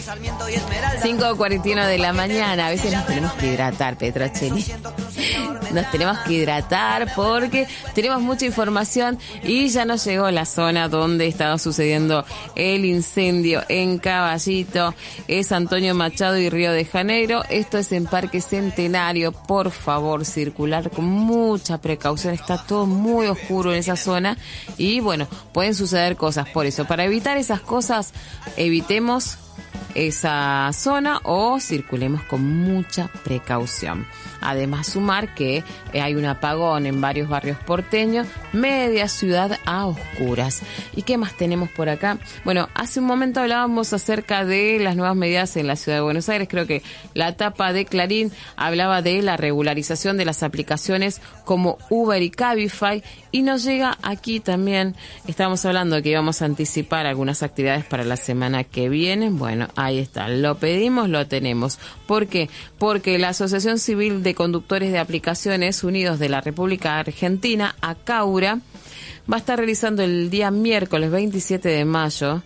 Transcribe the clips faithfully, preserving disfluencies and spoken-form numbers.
cinco cuarenta y uno de la mañana. A veces nos tenemos que hidratar, Petrocelli. Nos tenemos que hidratar porque tenemos mucha información y ya nos llegó la zona donde estaba sucediendo el incendio en Caballito. Es Antonio Machado y Río de Janeiro. Esto es en Parque Centenario. Por favor, circular con mucha precaución. Está todo muy oscuro en esa zona y bueno, pueden suceder cosas. Por eso, para evitar esas cosas, evitemos esa zona o circulemos con mucha precaución. Además, sumar que hay un apagón en varios barrios porteños, media ciudad a oscuras. ¿Y qué más tenemos por acá? Bueno, hace un momento hablábamos acerca de las nuevas medidas en la ciudad de Buenos Aires. Creo que la tapa de Clarín hablaba de la regularización de las aplicaciones como Uber y Cabify. Y nos llega aquí también, estábamos hablando de que íbamos a anticipar algunas actividades para la semana que viene. Bueno, ahí está, lo pedimos, lo tenemos. ¿Por qué? Porque la Asociación Civil de Conductores de Aplicaciones Unidos de la República Argentina, ACAURA, va a estar realizando el día miércoles veintisiete de mayo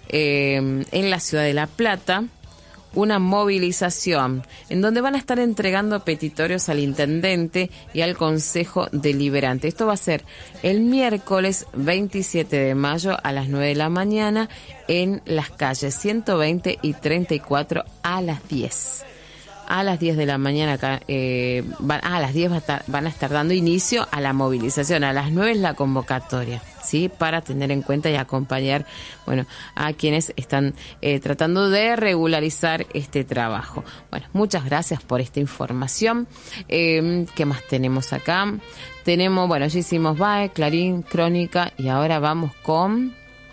eh, en la ciudad de La Plata una movilización en donde van a estar entregando petitorios al intendente y al Consejo Deliberante. Esto va a ser el miércoles veintisiete de mayo a las nueve de la mañana en las calles ciento veinte y treinta y cuatro a las diez. A las diez de la mañana acá, eh, van, ah, a las diez va a estar, van a estar dando inicio a la movilización. A las nueve es la convocatoria, ¿sí? Para tener en cuenta y acompañar, bueno, a quienes están eh, tratando de regularizar este trabajo. Bueno, muchas gracias por esta información. Eh, ¿Qué más tenemos acá? Tenemos, bueno, ya hicimos B A E, Clarín, Crónica y ahora vamos con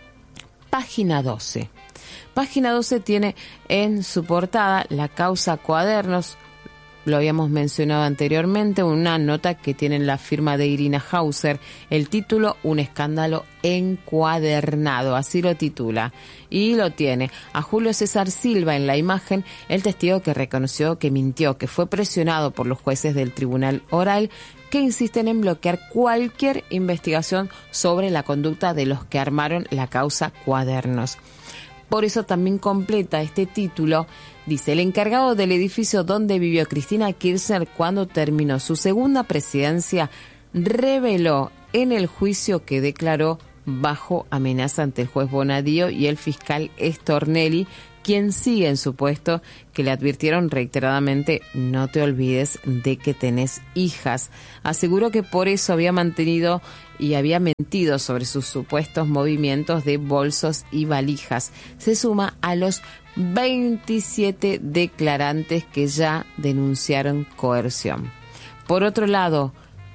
Página doce. Página doce tiene en su portada la causa Cuadernos, lo habíamos mencionado anteriormente, una nota que tiene la firma de Irina Hauser, el título Un escándalo encuadernado, así lo titula, y lo tiene a Julio César Silva en la imagen, el testigo que reconoció que mintió, que fue presionado por los jueces del Tribunal Oral, que insisten en bloquear cualquier investigación sobre la conducta de los que armaron la causa Cuadernos. Por eso también completa este título, dice, el encargado del edificio donde vivió Cristina Kirchner cuando terminó su segunda presidencia reveló en el juicio que declaró bajo amenaza ante el juez Bonadío y el fiscal Stornelli, quien sigue en su puesto, que le advirtieron reiteradamente, no te olvides de que tenés hijas. Aseguró que por eso había mantenido y había mentido sobre sus supuestos movimientos de bolsos y valijas. Se suma a los veintisiete declarantes que ya denunciaron coerción. Por otro lado,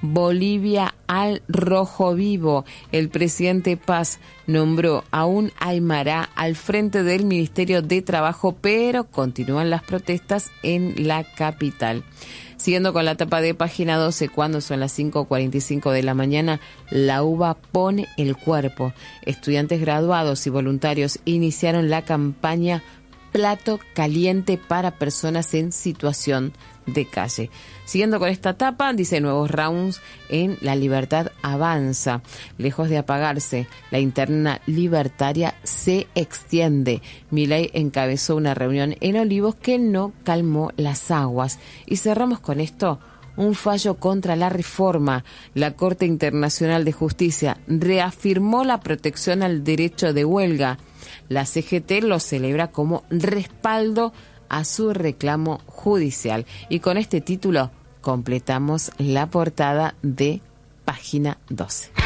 Bolivia al rojo vivo. El presidente Paz nombró a un aymara al frente del Ministerio de Trabajo, pero continúan las protestas en la capital. Siguiendo con la tapa de Página doce, cuando son las cinco cuarenta y cinco de la mañana, la UBA pone el cuerpo. Estudiantes graduados y voluntarios iniciaron la campaña Plato Caliente para personas en situación de calle. Siguiendo con esta etapa, dice nuevos rounds en La Libertad Avanza. Lejos de apagarse, la interna libertaria se extiende. Milei encabezó una reunión en Olivos que no calmó las aguas. Y cerramos con esto. Un fallo contra la reforma. La Corte Internacional de Justicia reafirmó la protección al derecho de huelga. La C G T lo celebra como respaldo a su reclamo judicial. Y con este título completamos la portada de Página doce.